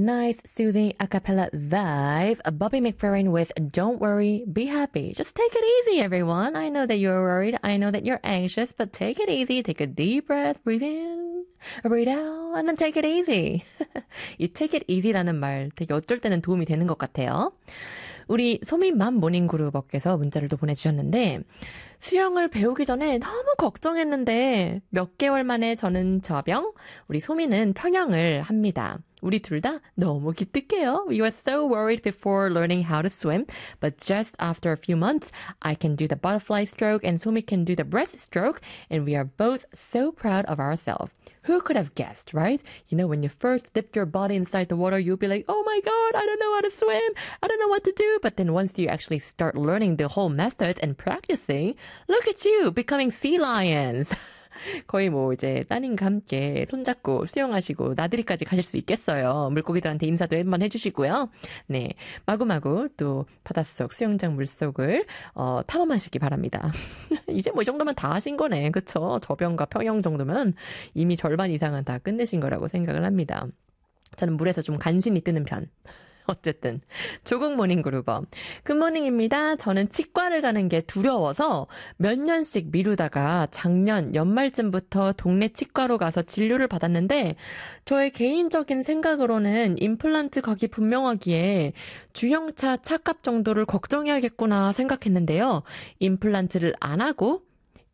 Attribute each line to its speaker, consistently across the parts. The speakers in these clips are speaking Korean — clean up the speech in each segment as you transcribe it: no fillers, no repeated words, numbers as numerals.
Speaker 1: nice, soothing a cappella vibe. Bobby McFerrin with Don't Worry, Be Happy. Just take it easy, everyone. I know that you're worried. I know that you're anxious, but take it easy. Take a deep breath, breathe in, breathe out, and then take it easy. 이 take it easy라는 말 되게 어떨 때는 도움이 되는 것 같아요. 우리 소민맘 모닝그룹어께서 문자를 또 보내주셨는데 수영을 배우기 전에 너무 걱정했는데 몇 개월 만에 저는 저병, 우리 소민은 평영을 합니다. 우리 둘 다 너무 기특해요. We were so worried before learning how to swim, but just after a few months, I can do the butterfly stroke and Somi can do the breaststroke, and we are both so proud of ourselves. Who could have guessed, right? You know, when you first dip your body inside the water, you'll be like, oh my God, I don't know how to swim. I don't know what to do. But then once you actually start learning the whole method and practicing, look at you becoming sea lions. 거의 뭐 이제 따님과 함께 손잡고 수영하시고 나들이까지 가실 수 있겠어요. 물고기들한테 인사도 한번 해주시고요. 네, 마구마구 또 바닷속 수영장 물속을 탐험하시기 바랍니다. 이제 뭐 이 정도면 다 하신 거네. 그쵸? 저병과 평영 정도면 이미 절반 이상은 다 끝내신 거라고 생각을 합니다. 저는 물에서 좀 간신히 뜨는 편. 어쨌든 조국 모닝그룹어 굿모닝입니다. 저는 치과를 가는 게 두려워서 몇 년씩 미루다가 작년 연말쯤부터 동네 치과로 가서 진료를 받았는데 저의 개인적인 생각으로는 임플란트 각이 분명하기에 주형차 착압 정도를 걱정해야겠구나 생각했는데요. 임플란트를 안 하고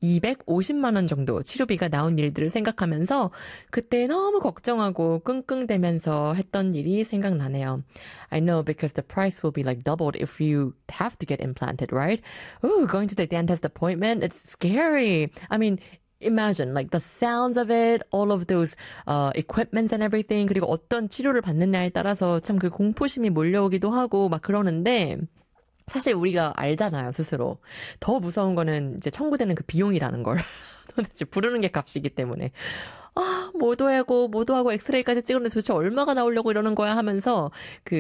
Speaker 1: 250만 원 정도 치료비가 나온 일들을 생각하면서 그때 너무 걱정하고 끙끙대면서 했던 일이 생각나네요. I know because the price will be like doubled if you have to get implanted, right? Ooh, going to the dentist appointment, it's scary. I mean, imagine like the sounds of it, all of those equipments and everything. 그리고 어떤 치료를 받느냐에 따라서 참 그 공포심이 몰려오기도 하고 막 그러는데 사실 우리가 알잖아요, 스스로. 더 무서운 거는 이제 청구되는 그 비용이라는 걸. 도대체 부르는 게 값이기 때문에. 뭐도 하고 엑스레이까지 찍었는데 도대체 얼마가 나오려고 이러는 거야 하면서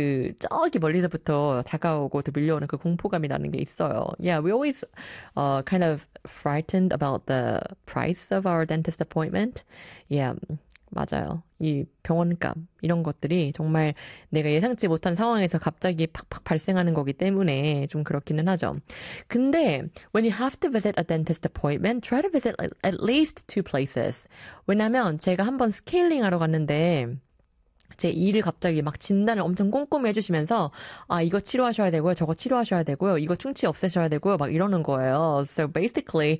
Speaker 1: 저기 멀리서부터 다가오고 또 밀려오는 그 공포감이 나는 게 있어요. Yeah, we always kind of frightened about the price of our dentist appointment. Yeah. 맞아요. 이 병원값 이런 것들이 정말 내가 예상치 못한 상황에서 갑자기 팍팍 발생하는 거기 때문에 좀 그렇기는 하죠. 근데 when you have to visit a dentist appointment, try to visit at least 2 places. 왜냐면 제가 한번 스케일링 하러 갔는데 제 일을 갑자기 막 진단을 엄청 꼼꼼히 해주시면서 이거 치료하셔야 되고요. 저거 치료하셔야 되고요. 이거 충치 없애셔야 되고요. 막 이러는 거예요. So basically,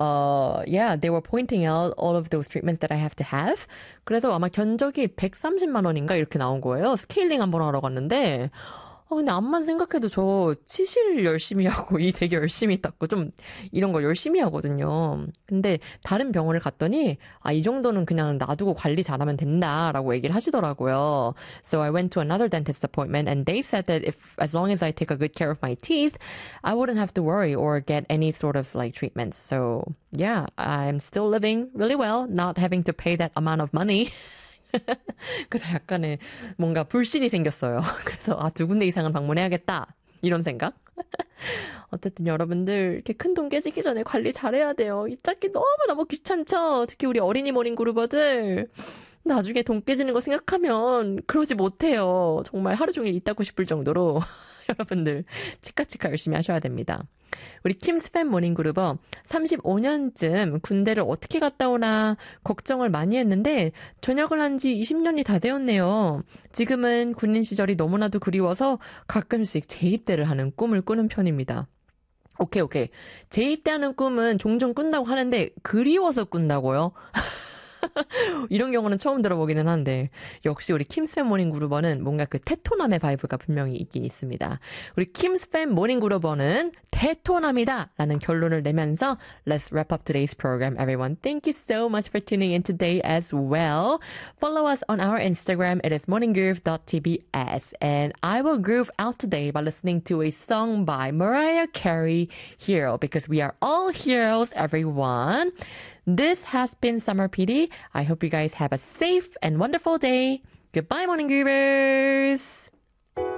Speaker 1: yeah, they were pointing out all of those treatments that I have to have. 그래서 아마 견적이 130만 원인가 이렇게 나온 거예요. 스케일링 한번 하러 갔는데 근데 암만 생각해도 저 치실 열심히 하고 이 되게 열심히 닦고 좀 이런 거 열심히 하거든요. 근데 다른 병원을 갔더니 이 정도는 그냥 놔두고 관리 잘하면 된다라고 얘기를 하시더라고요. So I went to another dentist appointment and they said that as long as I take a good care of my teeth, I wouldn't have to worry or get any sort of like treatments. So yeah, I'm still living really well, not having to pay that amount of money. 그래서 약간의 뭔가 불신이 생겼어요. 그래서 2군데 이상은 방문해야겠다. 이런 생각. 어쨌든 여러분들 이렇게 큰 돈 깨지기 전에 관리 잘해야 돼요. 이 짝기 너무너무 귀찮죠? 특히 우리 어린이 모닝 그루버들. 나중에 돈 깨지는 거 생각하면 그러지 못해요. 정말 하루 종일 있다고 싶을 정도로 여러분들 치카치카 열심히 하셔야 됩니다. 우리 킴스팸 모닝그룹어 35년쯤 군대를 어떻게 갔다 오나 걱정을 많이 했는데 전역을 한 지 20년이 다 되었네요. 지금은 군인 시절이 너무나도 그리워서 가끔씩 재입대를 하는 꿈을 꾸는 편입니다. 오케이. 재입대하는 꿈은 종종 꾼다고 하는데 그리워서 꾼다고요? 이런 경우는 처음 들어보기는 한데 역시 우리 킴스팸 모닝그룹어는 뭔가 그 테토남의 바이브가 분명히 있긴 있습니다. 우리 킴스팸 모닝그룹어는 테토남이다 라는 결론을 내면서 Let's wrap up today's program, everyone. Thank you so much for tuning in today as well. Follow us on our Instagram. It is morninggroove.tbs. And I will groove out today by listening to a song by Mariah Carey, Hero, because we are all heroes, everyone. This has been Summer PD. I hope you guys have a safe and wonderful day. Goodbye, Morning Groovers!